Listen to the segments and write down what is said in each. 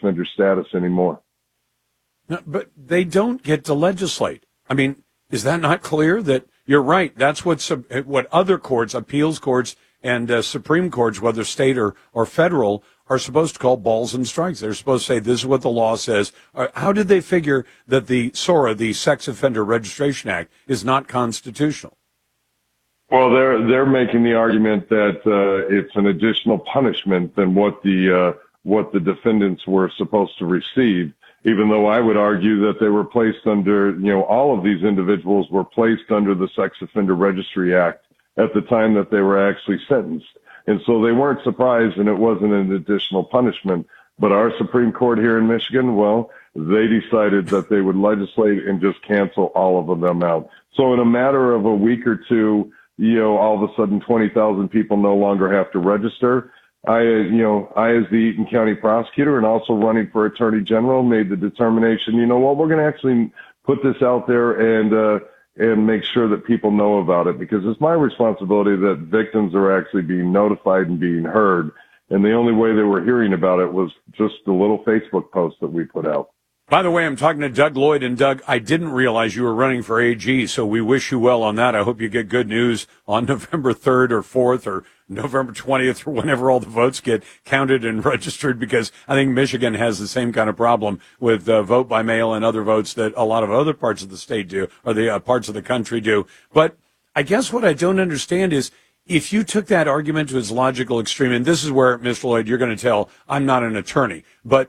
offender status anymore. No, but they don't get to legislate. I mean, is that not clear? That you're right. That's what other courts, appeals courts and Supreme Courts, whether state or federal, are supposed to call balls and strikes. They're supposed to say, this is what the law says. How did they figure that the SORA, the Sex Offender Registration Act, is not constitutional? Well, they're making the argument that it's an additional punishment than what the defendants were supposed to receive, even though I would argue that they were placed under, all of these individuals were placed under the Sex Offender Registry Act at the time that they were actually sentenced. And so they weren't surprised, and it wasn't an additional punishment. But our Supreme Court here in Michigan, well, they decided that they would legislate and just cancel all of them out. So in a matter of a week or two, all of a sudden 20,000 people no longer have to register. I, as the Eaton County prosecutor and also running for Attorney General, made the determination, we're going to actually put this out there and make sure that people know about it, because it's my responsibility that victims are actually being notified and being heard. And the only way they were hearing about it was just the little Facebook post that we put out. By the way, I'm talking to Doug Lloyd, and Doug, I didn't realize you were running for AG, so we wish you well on that. I hope you get good news on November 3rd or 4th or November 20th or whenever all the votes get counted and registered, because I think Michigan has the same kind of problem with vote by mail and other votes that a lot of other parts of the state do, or the parts of the country do. But I guess what I don't understand is, if you took that argument to its logical extreme, and this is where, Mr. Lloyd, you're going to tell I'm not an attorney, but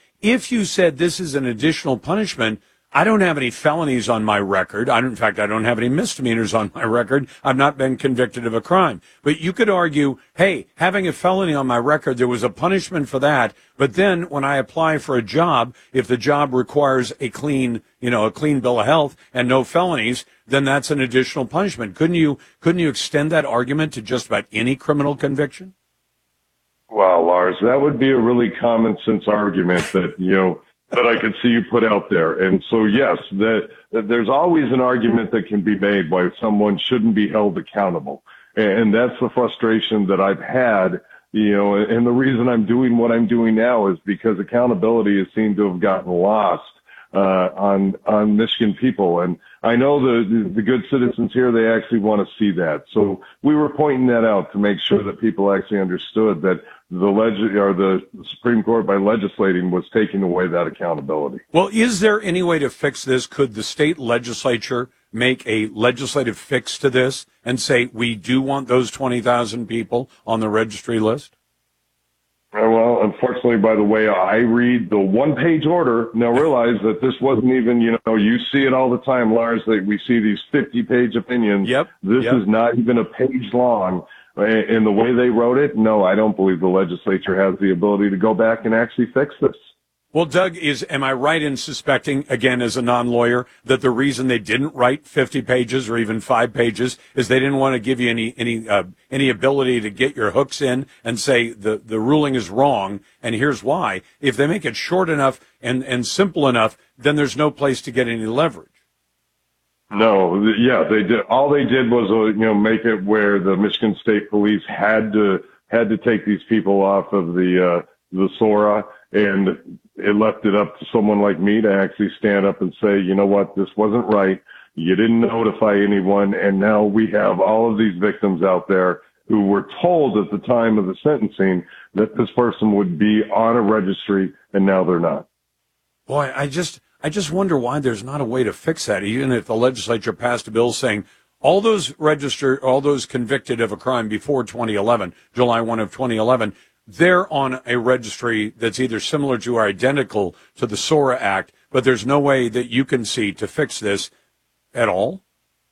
if you said this is an additional punishment, I don't have any felonies on my record. In fact, I don't have any misdemeanors on my record. I've not been convicted of a crime. But you could argue, hey, having a felony on my record, there was a punishment for that. But then when I apply for a job, if the job requires a clean bill of health and no felonies, then that's an additional punishment. Couldn't you extend that argument to just about any criminal conviction? Wow, Lars, that would be a really common sense argument that, that I could see you put out there. And so, yes, that there's always an argument that can be made why someone shouldn't be held accountable. And that's the frustration that I've had, and the reason I'm doing what I'm doing now is because accountability has seemed to have gotten lost on Michigan people. And I know the good citizens here, they actually want to see that. So we were pointing that out to make sure that people actually understood that the Supreme Court, by legislating, was taking away that accountability. Well, is there any way to fix this? Could the state legislature make a legislative fix to this and say, we do want those 20,000 people on the registry list? Well, unfortunately, by the way I read the one-page order, now realize that this wasn't even, you see it all the time, Lars, that we see these 50-page opinions. Yep. This is not even a page long. And the way they wrote it, no, I don't believe the legislature has the ability to go back and actually fix this. Well, Doug, am I right in suspecting, again, as a non-lawyer, that the reason they didn't write 50 pages or even 5 pages is they didn't want to give you any ability to get your hooks in and say the ruling is wrong, and here's why. If they make it short enough and simple enough, then there's no place to get any leverage. No, yeah, they did. All they did was, make it where the Michigan State Police had to take these people off of the SORA, and it left it up to someone like me to actually stand up and say, you know what, this wasn't right. You didn't notify anyone, and now we have all of these victims out there who were told at the time of the sentencing that this person would be on a registry, and now they're not. Boy, I just wonder why there's not a way to fix that, even if the legislature passed a bill saying all those convicted of a crime before 2011, July 1 of 2011, they're on a registry that's either similar to or identical to the SORA Act, but there's no way that you can see to fix this at all?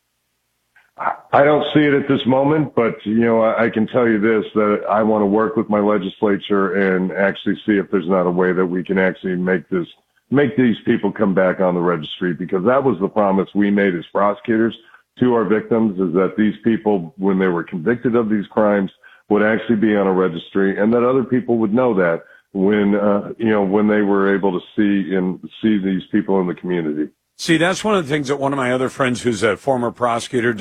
I don't see it at this moment, but, I can tell you this, that I want to work with my legislature and actually see if there's not a way that we can actually make these people come back on the registry, because that was the promise we made as prosecutors to our victims, is that these people, when they were convicted of these crimes, would actually be on a registry, and that other people would know that when they were able to see these people in the community. See, that's one of the things that one of my other friends who's a former prosecutor, Doug,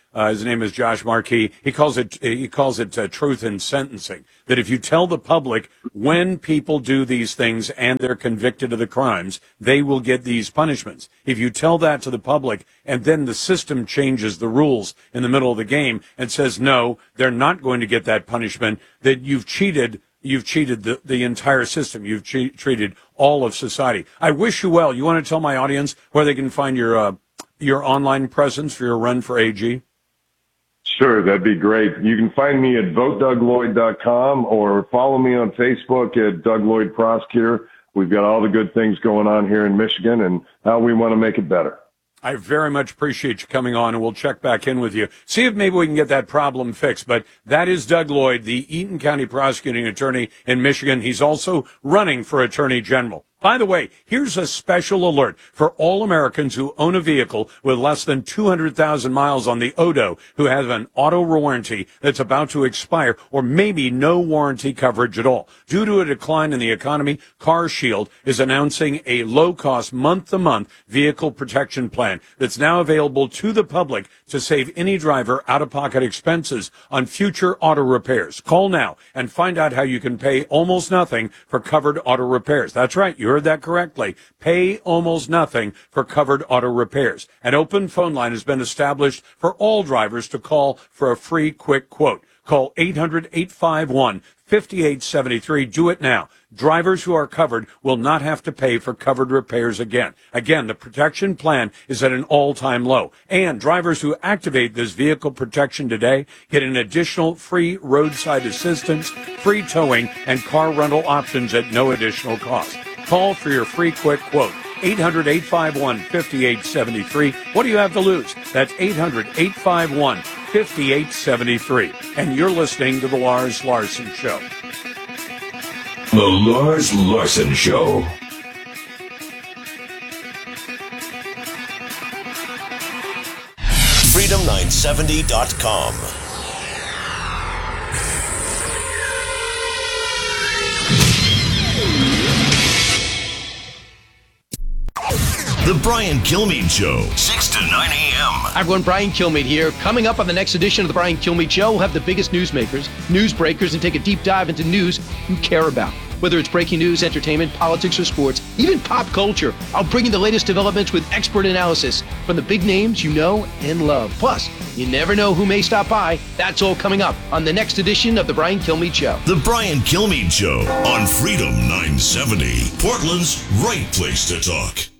his name is Josh Markey. He calls it truth in sentencing. That if you tell the public when people do these things and they're convicted of the crimes, they will get these punishments. If you tell that to the public and then the system changes the rules in the middle of the game and says, no, they're not going to get that punishment, that you've cheated the entire system. You've treated all of society. I wish you well. You want to tell my audience where they can find your online presence for your run for AG? Sure, that'd be great. You can find me at VoteDougLloyd.com or follow me on Facebook at Doug Lloyd Prosecutor. We've got all the good things going on here in Michigan and how we want to make it better. I very much appreciate you coming on, and we'll check back in with you. See if maybe we can get that problem fixed. But that is Doug Lloyd, the Eaton County prosecuting attorney in Michigan. He's also running for Attorney General. By the way, here's a special alert for all Americans who own a vehicle with less than 200,000 miles on the Odo, who have an auto warranty that's about to expire, or maybe no warranty coverage at all. Due to a decline in the economy, CarShield is announcing a low-cost month-to-month vehicle protection plan that's now available to the public to save any driver out-of-pocket expenses on future auto repairs. Call now and find out how you can pay almost nothing for covered auto repairs. That's right. You heard that correctly. Pay almost nothing for covered auto repairs. An open phone line has been established for all drivers to call for a free quick quote. Call 800-851-5873. Do it now. Drivers who are covered will not have to pay for covered repairs again. Again, the protection plan is at an all-time low. And drivers who activate this vehicle protection today get an additional free roadside assistance, free towing, and car rental options at no additional cost. Call for your free quick quote. 800-851-5873. What do you have to lose? That's 800-851-5873. And you're listening to The Lars Larson Show. The Lars Larson Show. Freedom970.com. The Brian Kilmeade Show, 6 to 9 a.m. Hi, everyone. Brian Kilmeade here. Coming up on the next edition of the Brian Kilmeade Show, we'll have the biggest newsmakers, news breakers, and take a deep dive into news you care about. Whether it's breaking news, entertainment, politics, or sports, even pop culture, I'll bring you the latest developments with expert analysis from the big names you know and love. Plus, you never know who may stop by. That's all coming up on the next edition of the Brian Kilmeade Show. The Brian Kilmeade Show on Freedom 970, Portland's right place to talk.